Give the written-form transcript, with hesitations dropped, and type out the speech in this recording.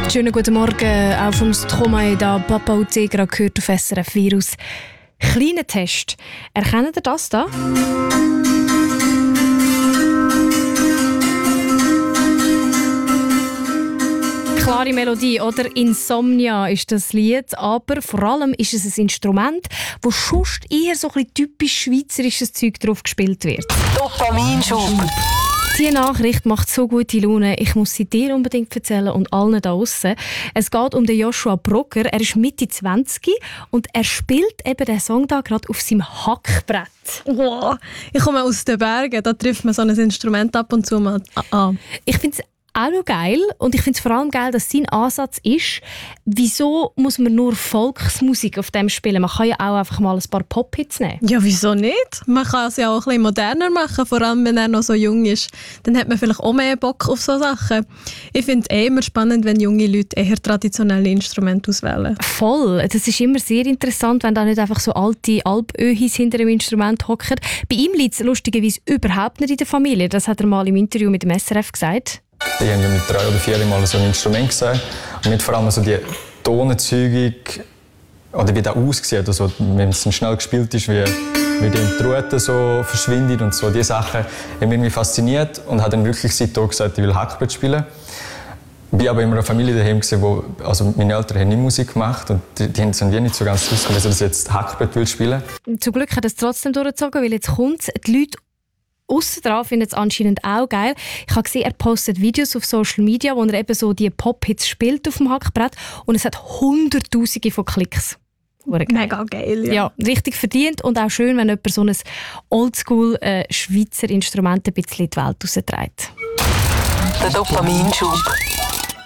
Schönen guten Morgen, auch vom Stromae da Papa UT gerade gehört auf SRF Virus. Kleiner Test. Erkennt ihr das da? Klare Melodie, oder? Insomnia ist das Lied, aber vor allem ist es ein Instrument, wo sonst eher so ein bisschen typisch schweizerisches Zeug drauf gespielt wird. Dopaminschub. Diese Nachricht macht so gute Laune. Ich muss sie dir unbedingt erzählen und allen da draussen. Es geht um den Joshua Brugger. Er ist Mitte 20 und er spielt eben den Song da gerade auf seinem Hackbrett. Wow. Ich komme aus den Bergen, da trifft man so ein Instrument ab und zu mal an. Ich finde es auch noch geil und ich finde es vor allem geil, dass sein Ansatz ist, wieso muss man nur Volksmusik auf dem spielen? Man kann ja auch einfach mal ein paar Pop-Hits nehmen. Ja, wieso nicht? Man kann es ja auch ein bisschen moderner machen, vor allem wenn er noch so jung ist. Dann hat man vielleicht auch mehr Bock auf so Sachen. Ich finde es immer spannend, wenn junge Leute eher traditionelle Instrumente auswählen. Voll. Das ist immer sehr interessant, wenn da nicht einfach so alte Alpöhis hinter dem Instrument hocken. Bei ihm liegt es lustigerweise überhaupt nicht in der Familie. Das hat er mal im Interview mit dem SRF gesagt. Die haben ja mit 3 oder 4 Mal so ein Instrument gesehen. Und mit vor allem so die Tonerzeugung, oder wie das aussieht, also wenn es schnell gespielt ist, wie die Trute so verschwindet und so. Diese Sachen haben mich fasziniert und habe dann wirklich seitdem gesagt, ich will Hackbrett spielen. Ich war aber in einer Familie daheim, also meine Eltern haben nie Musik gemacht und die haben es nicht so ganz gewusst, dass ich jetzt Hackbrett spielen will. Zum Glück hat er es trotzdem durchgezogen, weil jetzt kommt die Leute aussen dran finden es anscheinend auch geil. Ich habe gesehen, er postet Videos auf Social Media, wo er eben so die Pop-Hits spielt auf dem Hackbrett und es hat Hunderttausende von Klicks. Mega geil, ja. Ja, richtig verdient und auch schön, wenn jemand so ein Oldschool Schweizer Instrument ein bisschen in die Welt rausträgt. Der Dopaminschub.